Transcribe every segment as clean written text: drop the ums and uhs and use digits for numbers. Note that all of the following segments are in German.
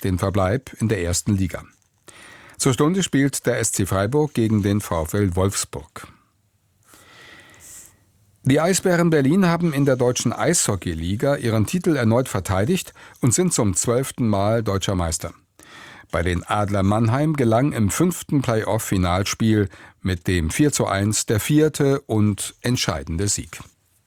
den Verbleib in der ersten Liga. Zur Stunde spielt der SC Freiburg gegen den VfL Wolfsburg. Die Eisbären Berlin haben in der deutschen Eishockeyliga ihren Titel erneut verteidigt und sind zum 12. Mal deutscher Meister. Bei den Adler Mannheim gelang im 5. Playoff-Finalspiel mit dem 4:1 der 4. und entscheidende Sieg.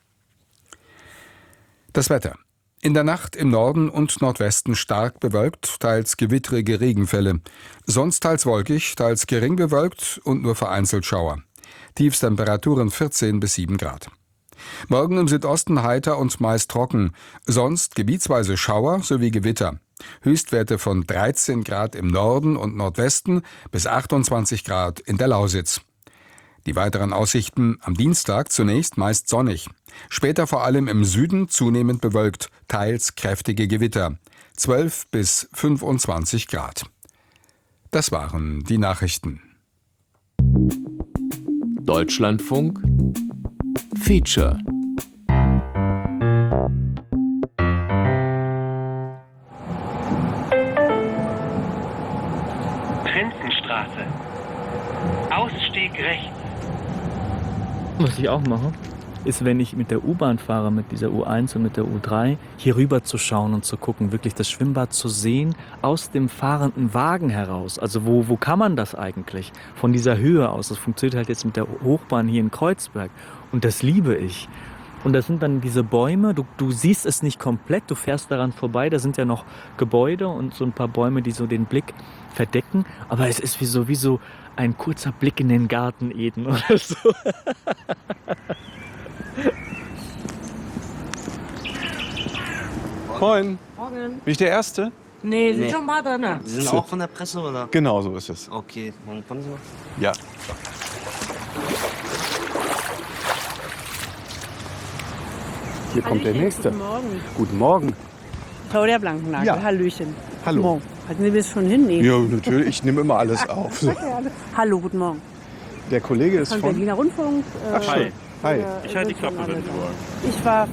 Das Wetter. In der Nacht im Norden und Nordwesten stark bewölkt, teils gewittrige Regenfälle. Sonst teils wolkig, teils gering bewölkt und nur vereinzelt Schauer. Tiefstemperaturen 14 bis 7 Grad. Morgen im Südosten heiter und meist trocken, sonst gebietsweise Schauer sowie Gewitter. Höchstwerte von 13 Grad im Norden und Nordwesten bis 28 Grad in der Lausitz. Die weiteren Aussichten am Dienstag zunächst meist sonnig. Später vor allem im Süden zunehmend bewölkt, teils kräftige Gewitter. 12 bis 25 Grad. Das waren die Nachrichten. Deutschlandfunk Feature. Prinzenstraße. Ausstieg rechts. Was ich auch mache, ist, wenn ich mit der U-Bahn fahre, mit dieser U1 und mit der U3, hier rüber zu schauen und zu gucken, wirklich das Schwimmbad zu sehen, aus dem fahrenden Wagen heraus. Also wo kann man das eigentlich? Von dieser Höhe aus. Das funktioniert halt jetzt mit der Hochbahn hier in Kreuzberg. Und das liebe ich. Und das sind dann diese Bäume, du siehst es nicht komplett, du fährst daran vorbei, da sind ja noch Gebäude und so ein paar Bäume, die so den Blick verdecken. Aber es ist wie so ein kurzer Blick in den Garten Eden oder so. Moin. Morgen. Bin ich der Erste? Nee, sind schon mal drin. Sie sind auch von der Presse, oder? Genau, so ist es. Okay, dann kommen Sie mal. Ja. Hier kommt der Nächste. Guten Morgen. Guten Morgen. Claudia Blankennagel, Ja. Hallöchen. Hallo. Guten Morgen. Halten Sie das schon hin? Nee. Ja, natürlich. Ich nehme immer alles auf. So. Hallo, guten Morgen. Der Kollege ist Von von... Berliner Rundfunk. Ach, schön. Hi. Ich halte die Klappe, wenn Sie wollen. Ich war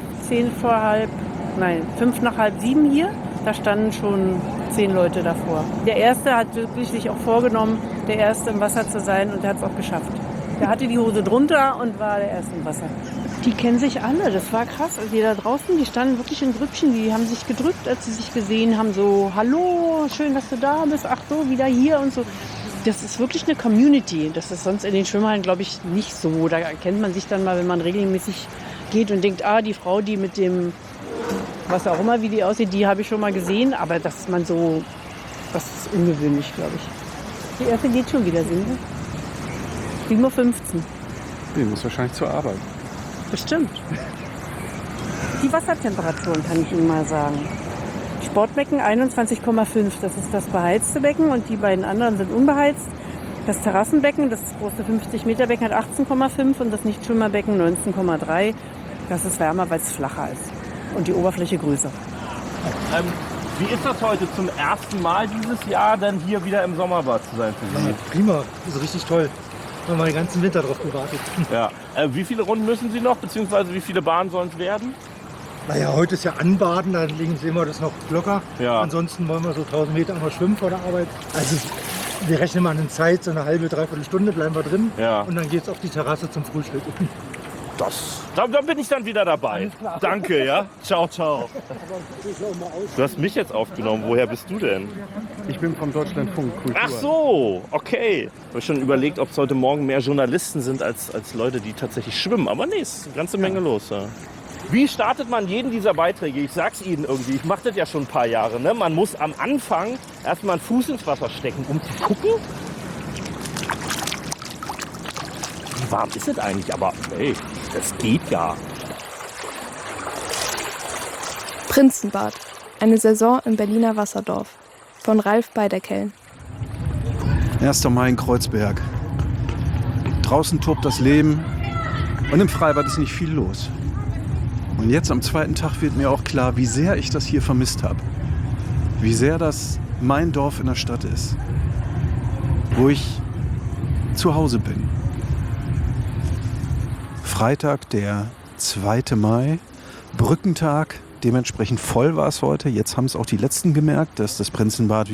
5 nach halb 7 hier. Da standen schon 10 Leute davor. Der Erste hat wirklich sich auch vorgenommen, der Erste im Wasser zu sein, und der hat es auch geschafft. Der hatte die Hose drunter und war der Erste im Wasser. Die kennen sich alle, das war krass. Also die da draußen, die standen wirklich in Grüppchen, die haben sich gedrückt, als sie sich gesehen haben. So, hallo, schön, dass du da bist, ach so, wieder hier und so. Das ist wirklich eine Community. Das ist sonst in den Schwimmhallen, glaube ich, nicht so. Da erkennt man sich dann mal, wenn man regelmäßig geht und denkt, die Frau, die mit dem, was auch immer, wie die aussieht, die habe ich schon mal gesehen. Aber dass man so, das ist ungewöhnlich, glaube ich. Die erste geht schon wieder, sehen wir? 7:15 Uhr. Die muss wahrscheinlich zur Arbeit. Bestimmt. Die Wassertemperaturen kann ich Ihnen mal sagen. Sportbecken 21,5, das ist das beheizte Becken, und die beiden anderen sind unbeheizt. Das Terrassenbecken, das große 50-Meter-Becken, hat 18,5 und das Nichtschwimmerbecken 19,3. Das ist wärmer, weil es flacher ist und die Oberfläche größer. Wie ist das heute zum ersten Mal dieses Jahr dann hier wieder im Sommerbad zu sein für Sie? Ja, prima, das ist richtig toll. Wir haben den ganzen Winter drauf gewartet. Ja. Wie viele Runden müssen Sie noch, beziehungsweise wie viele Bahnen sollen es werden? Naja, heute ist ja Anbaden, da sehen wir das noch locker. Ja. Ansonsten wollen wir so 1000 Meter einmal schwimmen vor der Arbeit. Also wir rechnen mal eine Zeit, so eine halbe, dreiviertel Stunde bleiben wir drin. Ja. Und dann geht es auf die Terrasse zum Frühstück. Da bin ich dann wieder dabei. Danke, ja? Ciao, ciao. Du hast mich jetzt aufgenommen. Woher bist du denn? Ich bin vom Deutschlandfunk Kultur. Ach so, okay. Ich habe schon überlegt, ob es heute Morgen mehr Journalisten sind als Leute, die tatsächlich schwimmen. Aber nee, ist eine ganze Menge los. Ja. Wie startet man jeden dieser Beiträge? Ich sag's Ihnen irgendwie, ich mache das ja schon ein paar Jahre. Ne? Man muss am Anfang erstmal einen Fuß ins Wasser stecken, um zu gucken. Wie warm ist es eigentlich? Aber hey, das geht ja. Prinzenbad. Eine Saison im Berliner Wasserdorf. Von Ralf Beiderkellen. 1. Mai in Kreuzberg. Draußen tobt das Leben und im Freibad ist nicht viel los. Und jetzt am zweiten Tag wird mir auch klar, wie sehr ich das hier vermisst habe. Wie sehr das mein Dorf in der Stadt ist. Wo ich zu Hause bin. Freitag, der 2. Mai, Brückentag. Dementsprechend voll war es heute. Jetzt haben es auch die Letzten gemerkt, dass das Prinzenbad